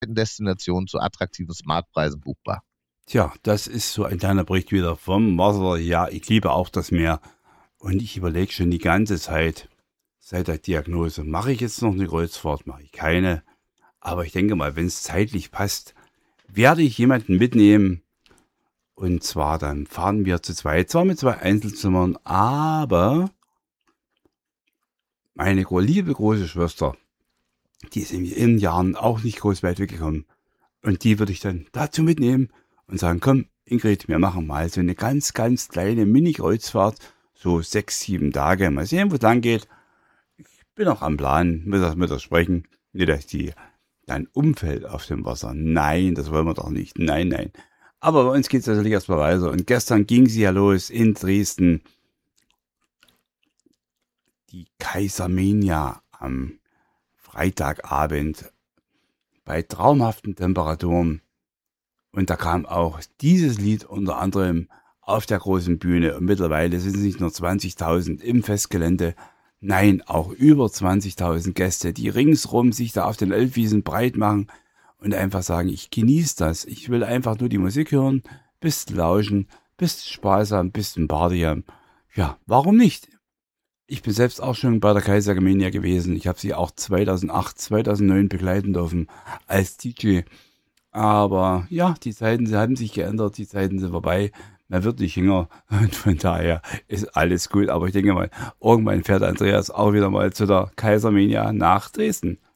Destinationen zu attraktiven Smartpreisen buchbar. Tja, das ist so ein kleiner Bericht wieder vom Wasser. Ja, ich liebe auch das Meer. Und ich überlege schon die ganze Zeit, seit der Diagnose, mache ich jetzt noch eine Kreuzfahrt, mache ich keine. Aber ich denke mal, wenn es zeitlich passt, werde ich jemanden mitnehmen. Und zwar dann fahren wir zu zweit, zwar mit 2 Einzelzimmern, aber meine liebe große Schwester, die ist in den Jahren auch nicht groß weit weggekommen. Und die würde ich dann dazu mitnehmen und sagen, komm, Ingrid, wir machen mal so eine ganz, ganz kleine Mini-Kreuzfahrt, so 6, 7 Tage, mal sehen, wo es lang geht. Ich bin auch am Plan, muss das mit ihr sprechen, nicht, dass die dann umfällt auf dem Wasser. Nein, das wollen wir doch nicht, nein, nein. Aber bei uns geht es natürlich erstmal weiter. Und gestern ging sie ja los in Dresden, die Kaisermania am Freitagabend bei traumhaften Temperaturen. Und da kam auch dieses Lied unter anderem auf der großen Bühne. Und mittlerweile sind es nicht nur 20.000 im Festgelände, nein, auch über 20.000 Gäste, die ringsrum sich da auf den Elbwiesen breit machen und einfach sagen, ich genieße das. Ich will einfach nur die Musik hören, bisschen lauschen, bisschen Spaß haben, bisschen Party haben. Ja, warum nicht? Ich bin selbst auch schon bei der Kaisermania gewesen. Ich habe sie auch 2008, 2009 begleiten dürfen als DJ. Aber ja, die Zeiten sie haben sich geändert, die Zeiten sind vorbei. Man wird nicht jünger und von daher ist alles gut. Aber ich denke mal, irgendwann fährt Andreas auch wieder mal zu der Kaisermania nach Dresden.